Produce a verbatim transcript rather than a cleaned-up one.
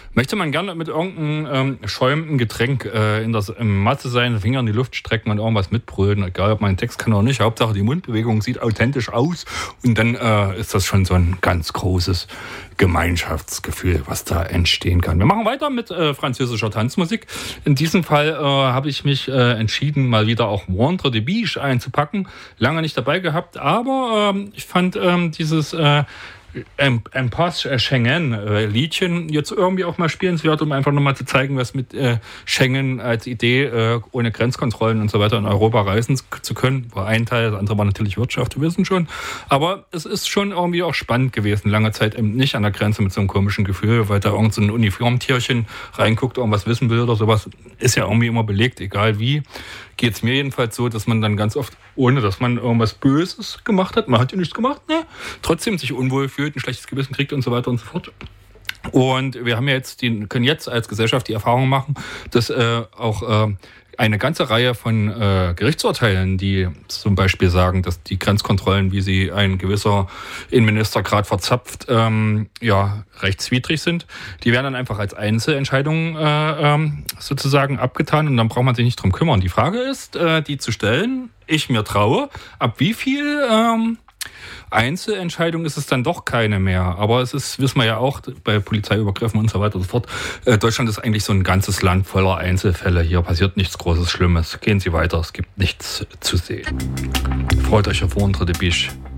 Möchte man gerne mit irgendeinem ähm, schäumenden Getränk äh, in das im Masse seine Finger in die Luft strecken und irgendwas mitbrüllen, egal ob man einen Text kann oder nicht, Hauptsache die Mundbewegung sieht authentisch aus und dann äh, ist das schon so ein ganz großes Gemeinschaftsgefühl, was da entstehen kann. Wir machen weiter mit äh, französischer Tanzmusik. In diesem Fall äh, habe ich mich äh, entschieden, mal wieder auch Ventre de Biche einzupacken. Lange nicht dabei gehabt, aber äh, ich fand äh, dieses äh, Impasse Schengen äh, Liedchen jetzt irgendwie auch mal spielenswert, um einfach nochmal zu zeigen, was mit äh, Schengen als Idee äh, ohne Grenzkontrollen und so weiter in Europa reisen zu können. War ein Teil, das andere war natürlich Wirtschaft, wir wissen schon. Aber es ist schon irgendwie auch spannend gewesen, lange Zeit eben nicht an der Grenze mit so einem komischen Gefühl, weil da irgend so ein Uniformtierchen reinguckt, irgendwas wissen will oder sowas. Ist ja irgendwie immer belegt, egal wie. Geht es mir jedenfalls so, dass man dann ganz oft, ohne dass man irgendwas Böses gemacht hat, man hat ja nichts gemacht, ne, trotzdem sich unwohl fühlt, ein schlechtes Gewissen kriegt und so weiter und so fort. Und wir haben ja jetzt die, können jetzt als Gesellschaft die Erfahrung machen, dass äh, auch äh, eine ganze Reihe von äh, Gerichtsurteilen, die zum Beispiel sagen, dass die Grenzkontrollen, wie sie ein gewisser Innenminister gerade verzapft, ähm, ja, rechtswidrig sind, die werden dann einfach als Einzelentscheidungen äh, ähm, sozusagen abgetan und dann braucht man sich nicht drum kümmern. Die Frage ist, äh, die zu stellen, ich mir traue, ab wie viel ähm, Einzelentscheidung ist es dann doch keine mehr. Aber es ist, wissen wir ja auch, bei Polizeiübergriffen und so weiter und so fort, äh, Deutschland ist eigentlich so ein ganzes Land voller Einzelfälle. Hier passiert nichts Großes, Schlimmes. Gehen Sie weiter, es gibt nichts zu sehen. Freut euch auf Ventre de Biche.